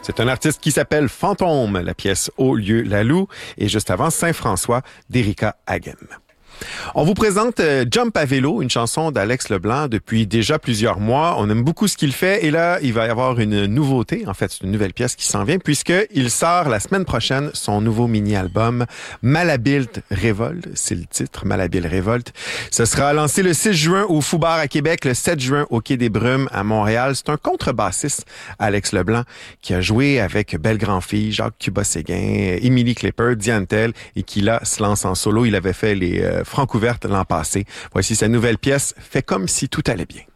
C'est un artiste qui s'appelle Fantôme, la pièce Au lieu la Loue, et juste avant Saint-François d'Erika Hagen. On vous présente Jump à vélo, une chanson d'Alex Leblanc depuis déjà plusieurs mois. On aime beaucoup ce qu'il fait et là, il va y avoir une nouveauté. En fait, c'est une nouvelle pièce qui s'en vient puisqu'il sort la semaine prochaine son nouveau mini-album Malhabile Révolte. C'est le titre, Malhabile Révolte. Ce sera lancé le 6 juin au Fou Bar à Québec, le 7 juin au Quai des Brumes à Montréal. C'est un contrebassiste, Alex Leblanc, qui a joué avec Belle Grand-Fille, Jacques Cuba-Séguin, Émilie Clipper, Diane Tell et qui là se lance en solo. Il avait fait les Francouverte l'an passé. Voici sa nouvelle pièce, Fait comme si tout allait bien.